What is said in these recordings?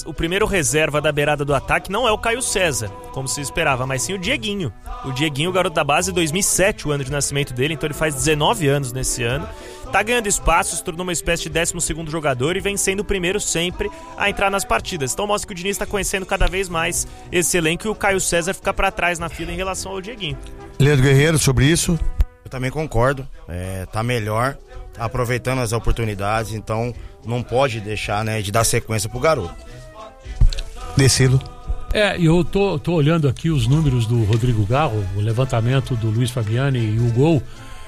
o primeiro reserva da beirada do ataque não é o Caio César, como se esperava, mas sim o Dieguinho. O Dieguinho, garoto da base, 2007, o ano de nascimento dele, então ele faz 19 anos nesse ano. Tá ganhando espaço, se tornou uma espécie de 12º jogador e vem sendo o primeiro sempre a entrar nas partidas. Então mostra que o Diniz está conhecendo cada vez mais esse elenco e o Caio César fica para trás na fila em relação ao Dieguinho. Leandro Guerreiro, sobre isso? Eu também concordo, tá melhor, tá aproveitando as oportunidades, então não pode deixar, né, de dar sequência pro garoto. Decilo. Eu tô olhando aqui os números do Rodrigo Garro, o levantamento do Luiz Fabiani e o gol.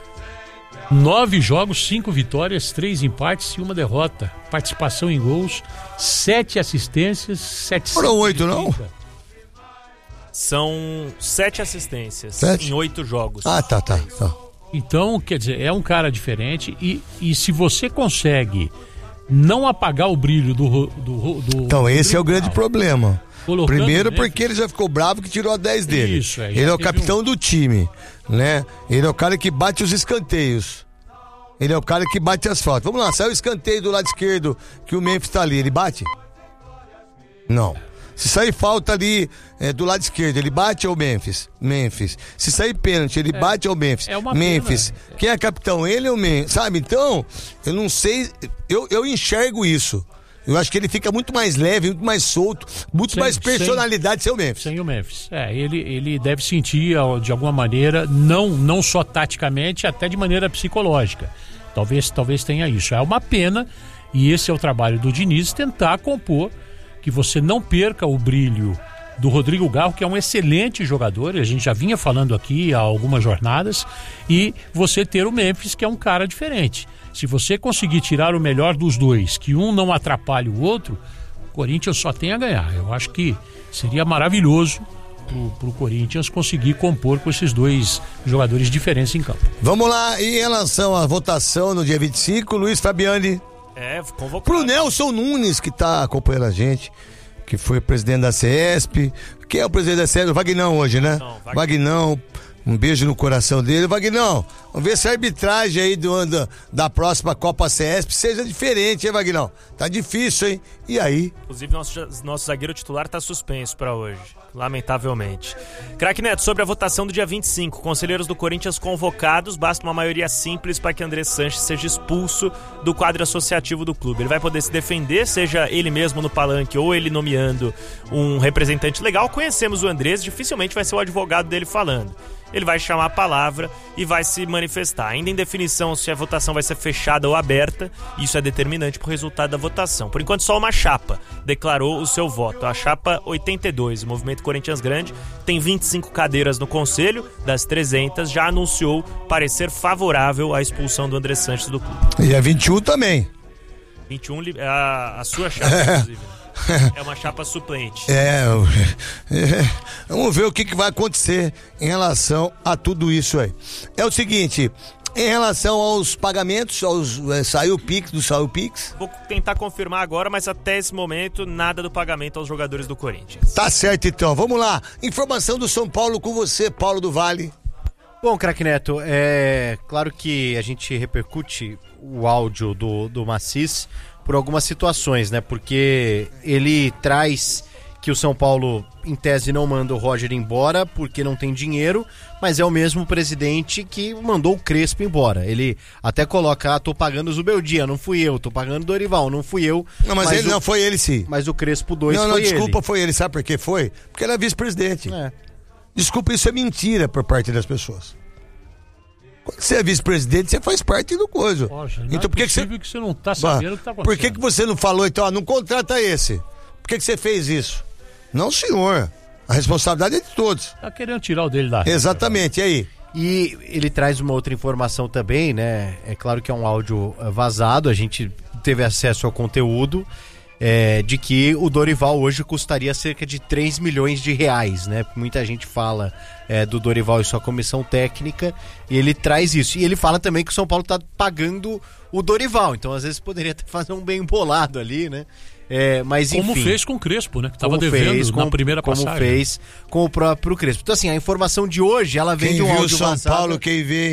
9 jogos, 5 vitórias, 3 empates e 1 derrota. Participação em gols, 7 assistências, 7... Foram 8, não? São 7 assistências 7? em 8 jogos. Tá. Então, quer dizer, é um cara diferente e se você consegue não apagar o brilho do então, esse é o grande problema. Primeiro, né, porque ele já ficou bravo que tirou a 10 dele. Isso, ele é o capitão do time, né? Ele é o cara que bate os escanteios. Ele é o cara que bate as faltas. Vamos lá, saiu o escanteio do lado esquerdo que o Memphis tá ali, ele bate? Não. Se sair falta ali do lado esquerdo, ele bate ao Memphis? Memphis. Se sair pênalti, ele bate ao Memphis? Memphis. Pena. Quem é capitão, ele ou o Memphis? Sabe, então, eu não sei, eu enxergo isso. Eu acho que ele fica muito mais leve, muito mais solto, muito mais personalidade sem o Memphis. Sem o Memphis. Ele deve sentir, de alguma maneira, não só taticamente, até de maneira psicológica. Talvez tenha isso. É uma pena, e esse é o trabalho do Diniz, tentar compor que você não perca o brilho do Rodrigo Garro, que é um excelente jogador, a gente já vinha falando aqui há algumas jornadas, e você ter o Memphis, que é um cara diferente. Se você conseguir tirar o melhor dos dois, que um não atrapalhe o outro, o Corinthians só tem a ganhar. Eu acho que seria maravilhoso pro Corinthians conseguir compor com esses dois jogadores diferentes em campo. Vamos lá, em relação à votação no dia 25, Luiz Fabiani. Convocado. Pro Nelson Nunes, que tá acompanhando a gente, que foi presidente da CESP. Quem é o presidente da CESP? O Vagnão hoje, né? Vagnão. Um beijo no coração dele. Vagnão, vamos ver se a arbitragem aí da próxima Copa CESP seja diferente, hein, Vagnão? Tá difícil, hein? E aí? Inclusive, nosso zagueiro titular tá suspenso pra hoje, lamentavelmente. Craque Neto, sobre a votação do dia 25, conselheiros do Corinthians convocados, basta uma maioria simples para que André Sanches seja expulso do quadro associativo do clube. Ele vai poder se defender, seja ele mesmo no palanque ou ele nomeando um representante legal. Conhecemos o Andrés, dificilmente vai ser o advogado dele falando. Ele vai chamar a palavra e vai se manifestar. Ainda em definição se a votação vai ser fechada ou aberta, isso é determinante para o resultado da votação. Por enquanto, só uma chapa declarou o seu voto. A chapa 82, o Movimento Corinthians Grande, tem 25 cadeiras no conselho, das 300, já anunciou parecer favorável à expulsão do André Sanches do clube. E a 21 também. 21, a sua chapa, inclusive. É uma chapa suplente. Vamos ver o que vai acontecer em relação a tudo isso aí. É o seguinte, em relação aos pagamentos, saiu o Pix, Vou tentar confirmar agora, mas até esse momento nada do pagamento aos jogadores do Corinthians. Tá certo então, vamos lá. Informação do São Paulo com você, Paulo do Vale. Bom, craque Neto, claro que a gente repercute o áudio do Macis por algumas situações, né? Porque ele traz que o São Paulo, em tese, não manda o Roger embora porque não tem dinheiro, mas é o mesmo presidente que mandou o Crespo embora. Ele até coloca, tô pagando o Zubeldia, não fui eu, tô pagando o Dorival, não fui eu. Não, mas ele não foi ele, sim. Mas o Crespo 2 foi ele. Não, desculpa, foi ele. Sabe por que foi? Porque ele é vice-presidente. Desculpa, isso é mentira por parte das pessoas. Quando você é vice-presidente, você faz parte do coisa. Poxa, então por que você não tá sabendo o que tá acontecendo? Por que você não falou, então, não contrata esse? Por que você fez isso? Não, senhor. A responsabilidade é de todos. Tá querendo tirar o dele da reta. Exatamente, e aí? E ele traz uma outra informação também, né? É claro que é um áudio vazado, a gente teve acesso ao conteúdo, de que o Dorival hoje custaria cerca de 3 milhões de reais, né? Muita gente fala do Dorival e sua comissão técnica, e ele traz isso. E ele fala também que o São Paulo está pagando o Dorival, então às vezes poderia fazer um bem bolado ali, né? Mas enfim. Como fez com o Crespo, né? Que estava devendo na primeira passagem. Como fez com o próprio Crespo. Então assim, a informação de hoje, ela vem de um áudio vazado. São Paulo, quem vê...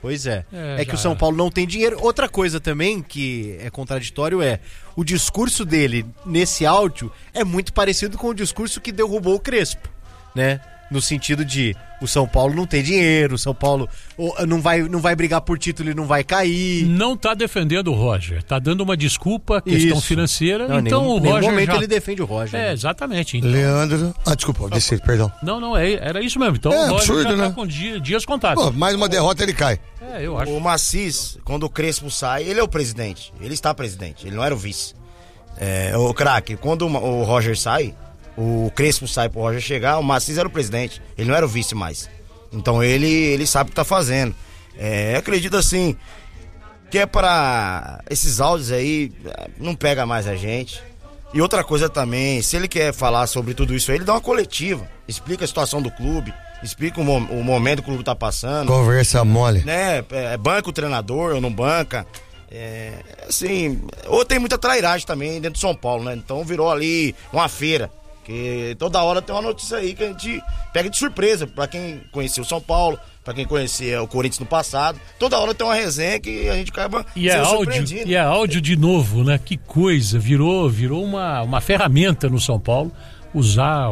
Pois é. Que o São Paulo não tem dinheiro. Outra coisa também que é contraditório o discurso dele nesse áudio é muito parecido com o discurso que derrubou o Crespo, né? No sentido de o São Paulo não tem dinheiro, o São Paulo não vai brigar por título e não vai cair. Não tá defendendo o Roger, tá dando uma desculpa, questão financeira. Não, então o Roger momento ele defende o Roger. Exatamente. Então... Leandro... desculpa, perdão. Não, era isso mesmo. Então o Roger absurdo, já né? tá com dias contados. Pô, mais uma derrota ele cai. Eu acho. O Macis, quando o Crespo sai, ele é o presidente. Ele está presidente, ele não era o vice. O craque, quando o Roger sai, o Crespo sai pro Roger chegar, o Macis era o presidente, ele não era o vice mais. Então ele sabe o que tá fazendo. Acredito assim, que é para esses áudios aí, não pega mais a gente. E outra coisa também, se ele quer falar sobre tudo isso aí, ele dá uma coletiva, explica a situação do clube, explica o momento que o clube tá passando. Conversa mole. Né, banca o treinador ou não banca. Assim, ou tem muita trairagem também dentro de São Paulo, né? Então virou ali uma feira. Que toda hora tem uma notícia aí que a gente pega de surpresa. Pra quem conhecia o São Paulo, pra quem conhecia o Corinthians no passado, toda hora tem uma resenha que a gente acaba sendo surpreendido. E é áudio de novo, né? Que coisa, virou uma ferramenta no São Paulo usar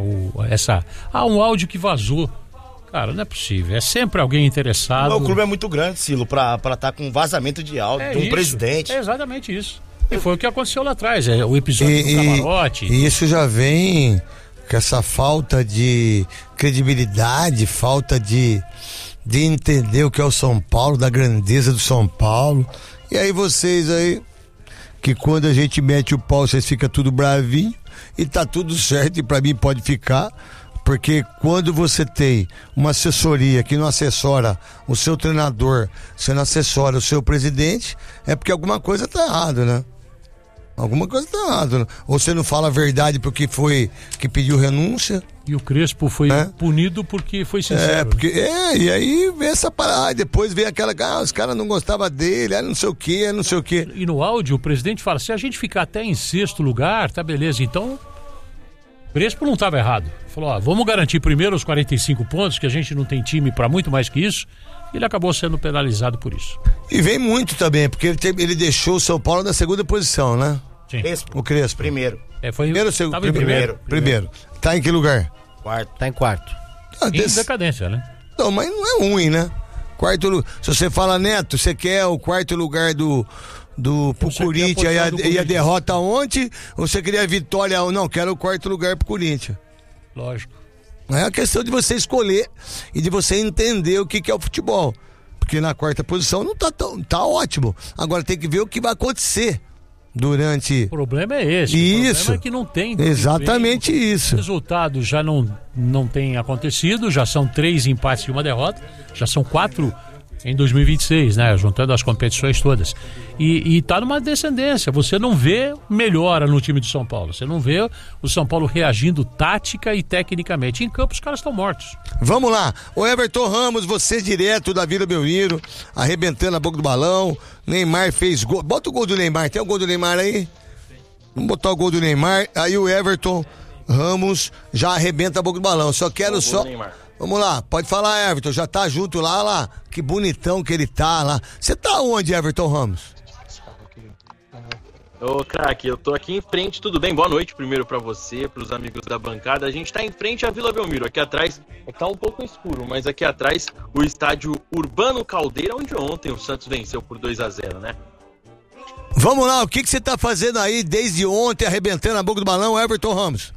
um áudio que vazou. Cara, não é possível, é sempre alguém interessado. O clube é muito grande, Silo, pra estar com vazamento de áudio de um presidente. É exatamente isso. E foi o que aconteceu lá atrás, o episódio do camarote. E isso já vem com essa falta de credibilidade, falta de entender o que é o São Paulo, da grandeza do São Paulo. E aí vocês aí, que quando a gente mete o pau, vocês ficam tudo bravinho e tá tudo certo, e pra mim pode ficar. Porque quando você tem uma assessoria que não assessora o seu treinador, você não assessora o seu presidente, é porque alguma coisa tá errada, né? Alguma coisa tá errada, né? Ou você não fala a verdade porque foi que pediu renúncia. E o Crespo foi punido porque foi sincero. E aí vem essa parada, depois vem aquela, os caras não gostavam dele, não sei o que. E no áudio o presidente fala, se a gente ficar até em 6º lugar, tá beleza, então o Crespo não estava errado. Falou, vamos garantir primeiro os 45 pontos, que a gente não tem time para muito mais que isso. Ele acabou sendo penalizado por isso. E vem muito também, porque ele deixou o São Paulo na 2ª posição, né? Sim. O Crespo. Primeiro. Primeiro. Tá em que lugar? Quarto. Tá em quarto. Em decadência, né? Não, mas não é ruim, né? Se você fala, Neto, você quer o 4º lugar pro Corinthians e a derrota ontem, ou você queria a vitória? Não, quero o 4º lugar pro Corinthians. Lógico. É a questão de você escolher e de você entender o que é o futebol. Porque na 4ª posição não tá ótimo. Agora tem que ver o que vai acontecer durante... O problema é esse. Isso. O problema é que não tem... Exatamente isso. O resultado já não tem acontecido, já são 3 empates e 1 derrota, já são 4 em 2026, né? Juntando as competições todas. E tá numa descendência. Você não vê melhora no time de São Paulo. Você não vê o São Paulo reagindo tática e tecnicamente. Em campo os caras estão mortos. Vamos lá. O Everton Ramos, você direto da Vila Belmiro, arrebentando a boca do balão. Neymar fez gol. Bota o gol do Neymar. Tem o gol do Neymar aí? Vamos botar o gol do Neymar. Aí o Everton Ramos já arrebenta a boca do balão. Só quero só... Vamos lá, pode falar, Everton, já tá junto lá, que bonitão que ele tá lá. Você tá onde, Everton Ramos? Ô, craque, eu tô aqui em frente, tudo bem? Boa noite primeiro pra você, pros amigos da bancada. A gente tá em frente à Vila Belmiro, aqui atrás, tá um pouco escuro, mas aqui atrás o estádio Urbano Caldeira, onde ontem o Santos venceu por 2-0, né? Vamos lá, o que você tá fazendo aí desde ontem, arrebentando a boca do balão, Everton Ramos?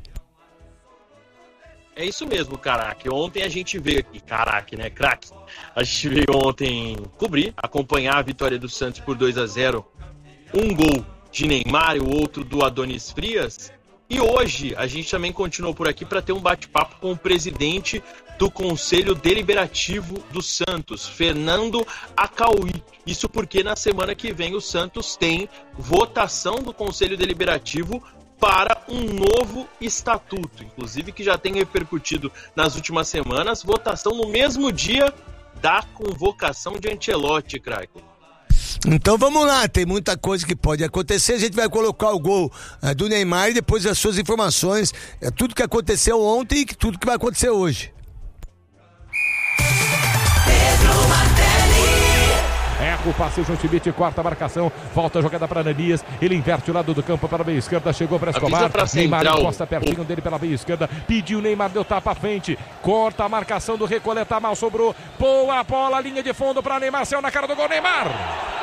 É isso mesmo, caraca. Ontem a gente veio aqui, craque. A gente veio ontem cobrir, acompanhar a vitória do Santos por 2-0. Um gol de Neymar e o outro do Adonis Frias. E hoje a gente também continuou por aqui para ter um bate-papo com o presidente do Conselho Deliberativo do Santos, Fernando Acauí. Isso porque na semana que vem o Santos tem votação do Conselho Deliberativo para um novo estatuto, inclusive que já tem repercutido nas últimas semanas, votação no mesmo dia da convocação de Ancelotti, craque. Então vamos lá, tem muita coisa que pode acontecer, a gente vai colocar o gol do Neymar e depois as suas informações, tudo que aconteceu ontem e tudo que vai acontecer hoje. Pedro Martelli. o passe, o João Schmidt corta a marcação, volta a jogada para Ananias, ele inverte o lado do campo para a meia esquerda, chegou para Escobar, Neymar encosta pertinho dele pela meia esquerda, pediu, Neymar deu tapa à frente, corta a marcação do Recoleta, mal sobrou, boa bola, linha de fundo para Neymar, saiu na cara do gol, Neymar!